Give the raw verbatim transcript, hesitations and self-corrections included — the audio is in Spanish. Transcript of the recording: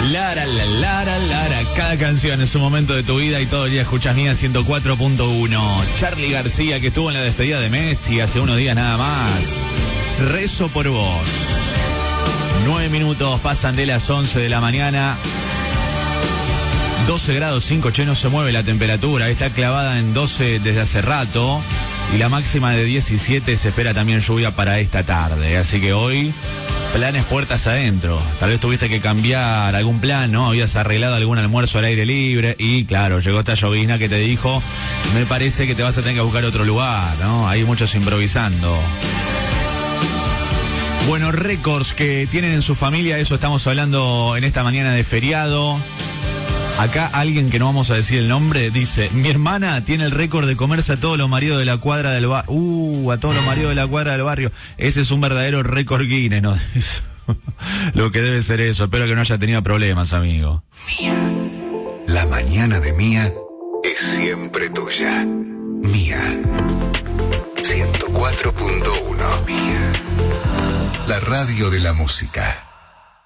Lara, la, Lara, Lara. Cada canción es un momento de tu vida y todo el día escuchas Mía ciento cuatro punto uno. Charly García, que estuvo en la despedida de Messi hace unos días nada más. Rezo por vos. Nueve minutos pasan de las once de la mañana. doce grados cinco, che, no se mueve la temperatura. Está clavada en doce desde hace rato. Y la máxima de diecisiete, se espera también lluvia para esta tarde. Así que hoy, planes puertas adentro. Tal vez tuviste que cambiar algún plan, ¿no? Habías arreglado algún almuerzo al aire libre. Y claro, llegó esta llovizna que te dijo, me parece que te vas a tener que buscar otro lugar, ¿no? Hay muchos improvisando. Bueno, récords que tienen en su familia, eso estamos hablando en esta mañana de feriado. Acá alguien que no vamos a decir el nombre dice, mi hermana tiene el récord de comerse a todos los maridos de la cuadra del barrio. Uh, a todos los maridos de la cuadra del barrio. Ese es un verdadero récord Guinness, ¿no? Lo que debe ser eso. Espero que no haya tenido problemas, amigo. Mía. La mañana de Mía es siempre tuya. Mía. ciento cuatro punto uno. Mía. La radio de la música.